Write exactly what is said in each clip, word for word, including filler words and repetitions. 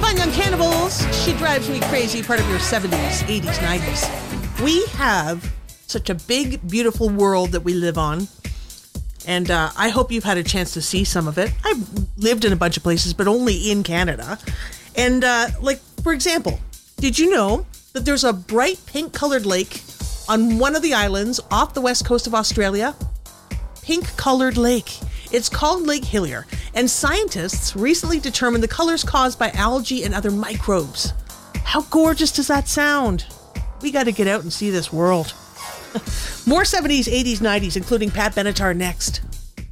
Fine Young Cannibals, She Drives Me Crazy, part of your seventies, eighties, nineties. We have such a big, beautiful world that we live on. And uh, I hope you've had a chance to see some of it. I've lived in a bunch of places, but only in Canada. And uh, like, for example, did you know that there's a bright pink-colored lake on one of the islands off the west coast of Australia? Pink-colored lake. It's called Lake Hillier. And scientists recently determined the colors caused by algae and other microbes. How gorgeous does that sound? We got to get out and see this world. More seventies, eighties, nineties, including Pat Benatar next.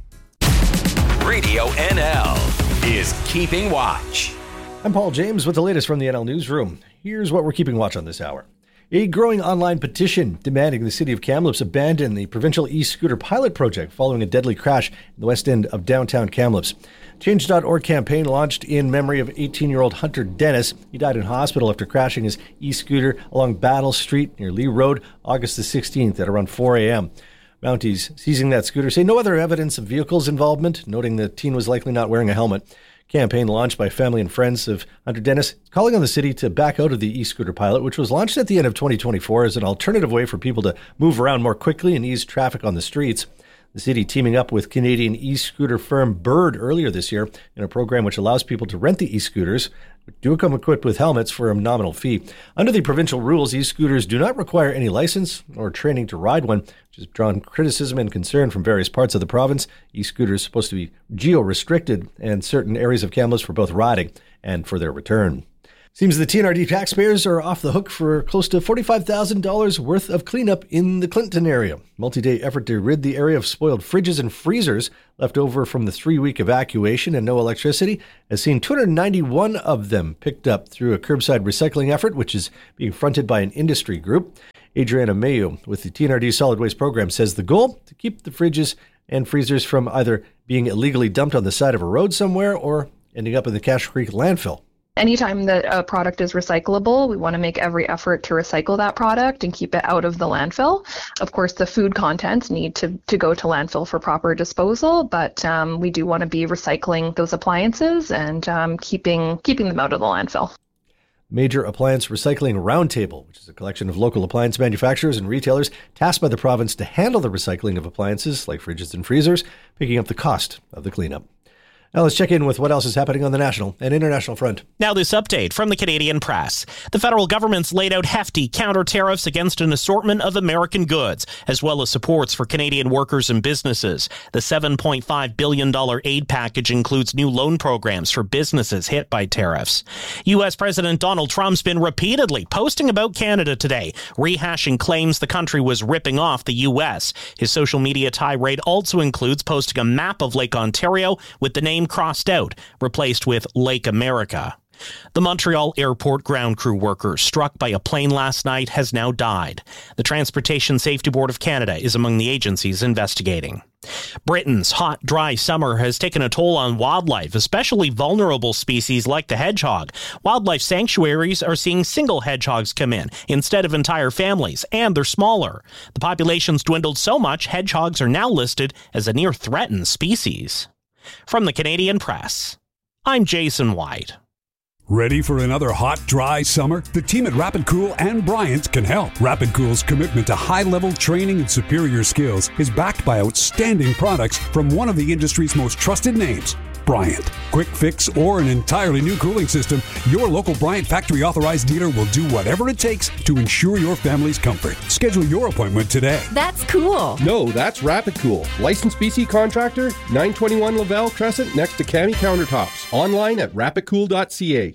Radio N L is Keeping Watch. I'm Paul James with the latest from the N L Newsroom. Here's what we're keeping watch on this hour. A growing online petition demanding the city of Kamloops abandon the provincial e-scooter pilot project following a deadly crash in the west end of downtown Kamloops. Change dot org campaign launched in memory of eighteen-year-old Hunter Dennis. He died in hospital after crashing his e-scooter along Battle Street near Lee Road, August the sixteenth at around four a.m. Mounties seizing that scooter say no other evidence of vehicle's involvement, noting the teen was likely not wearing a helmet. Campaign launched by family and friends of Hunter Dennis, calling on the city to back out of the e-scooter pilot, which was launched at the end of twenty twenty-four as an alternative way for people to move around more quickly and ease traffic on the streets. The city teaming up with Canadian e-scooter firm Bird earlier this year in a program which allows people to rent the e-scooters, which do come equipped with helmets for a nominal fee. Under the provincial rules, e-scooters do not require any license or training to ride one, which has drawn criticism and concern from various parts of the province. E-scooters are supposed to be geo-restricted in certain areas of Kamloops for both riding and for their return. Seems the T N R D taxpayers are off the hook for close to forty-five thousand dollars worth of cleanup in the Clinton area. Multi-day effort to rid the area of spoiled fridges and freezers left over from the three-week evacuation and no electricity has seen two hundred ninety-one of them picked up through a curbside recycling effort, which is being fronted by an industry group. Adriana Mayo with the T N R D Solid Waste Program says the goal, to keep the fridges and freezers from either being illegally dumped on the side of a road somewhere or ending up in the Cache Creek landfill. Anytime that a product is recyclable, we want to make every effort to recycle that product and keep it out of the landfill. Of course, the food contents need to, to go to landfill for proper disposal, but um, we do want to be recycling those appliances and um, keeping keeping them out of the landfill. Major Appliance Recycling Roundtable, which is a collection of local appliance manufacturers and retailers tasked by the province to handle the recycling of appliances like fridges and freezers, picking up the cost of the cleanup. Now let's check in with what else is happening on the national and international front. Now this update from the Canadian Press. The federal government's laid out hefty counter tariffs against an assortment of American goods, as well as supports for Canadian workers and businesses. The seven point five billion dollars aid package includes new loan programs for businesses hit by tariffs. U S. President Donald Trump's been repeatedly posting about Canada today, rehashing claims the country was ripping off the U S. His social media tirade also includes posting a map of Lake Ontario with the name crossed out, replaced with Lake America. The Montreal airport ground crew worker struck by a plane last night has now died. The Transportation Safety Board of Canada is among the agencies investigating. Britain's hot, dry summer has taken a toll on wildlife, especially vulnerable species like the hedgehog. Wildlife sanctuaries are seeing single hedgehogs come in instead of entire families, and they're smaller. The population's dwindled so much, hedgehogs are now listed as a near-threatened species. From the Canadian Press, I'm Jason White. Ready for another hot, dry summer? The team at Rapid Cool and Bryant can help. Rapid Cool's commitment to high-level training and superior skills is backed by outstanding products from one of the industry's most trusted names, Bryant. Quick fix or an entirely new cooling system, your local Bryant factory-authorized dealer will do whatever it takes to ensure your family's comfort. Schedule your appointment today. That's cool. No, that's Rapid Cool. Licensed B C contractor, nine twenty-one Laval Crescent next to Cami Countertops. Online at rapid cool dot c a.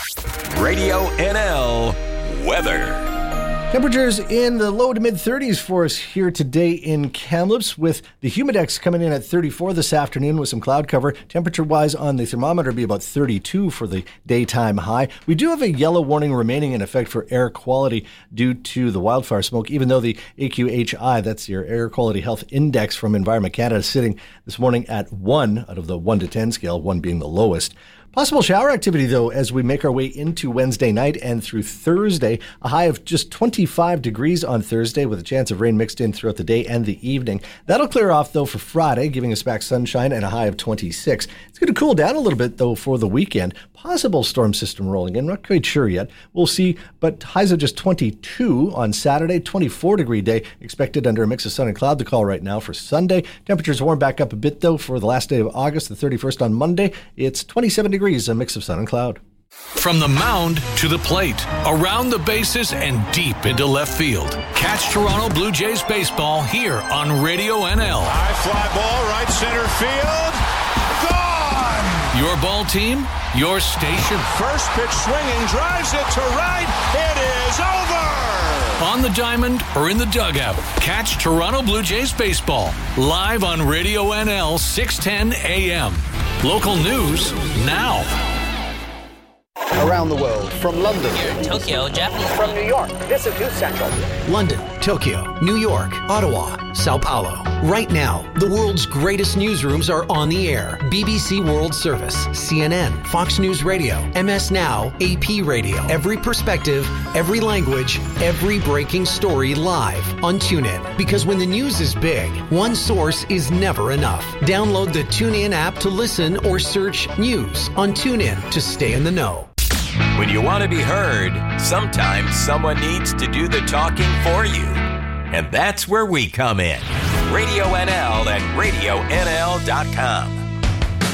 Radio N L weather. Temperatures in the low to mid thirties for us here today in Kamloops, with the humidex coming in at thirty-four this afternoon with some cloud cover. Temperature-wise on the thermometer be about thirty-two for the daytime high. We do have a yellow warning remaining in effect for air quality due to the wildfire smoke, even though the A Q H I, that's your Air Quality Health Index from Environment Canada, is sitting this morning at one out of the one to ten scale, one being the lowest. Possible shower activity, though, as we make our way into Wednesday night and through Thursday. A high of just twenty-five degrees on Thursday with a chance of rain mixed in throughout the day and the evening. That'll clear off, though, for Friday, giving us back sunshine and a high of twenty-six. It's going to cool down a little bit, though, for the weekend. Possible storm system rolling in. Not quite sure yet. We'll see, but highs of just twenty-two on Saturday, twenty-four degree day expected under a mix of sun and cloud to call right now for Sunday. Temperatures warm back up a bit, though, for the last day of August, the thirty-first on Monday. It's twenty-seven degrees, a mix of sun and cloud. From the mound to the plate, around the bases, and deep into left field. Catch Toronto Blue Jays baseball here on Radio N L. High fly ball, right center field. Gone! Your ball team, your station. First pitch swinging, drives it to right. It is over! On the diamond or in the dugout, catch Toronto Blue Jays baseball live on Radio N L six ten A M. Local news now. Around the world, from London, Tokyo, Japan, from New York, this is News Central. London, Tokyo, New York, Ottawa, Sao Paulo. Right now, the world's greatest newsrooms are on the air. B B C World Service, C N N, Fox News Radio, M S Now, A P Radio. Every perspective, every language, every breaking story live on TuneIn. Because when the news is big, one source is never enough. Download the TuneIn app to listen or search news on TuneIn to stay in the know. When you want to be heard, sometimes someone needs to do the talking for you. And that's where we come in. Radio N L and radio N L dot com.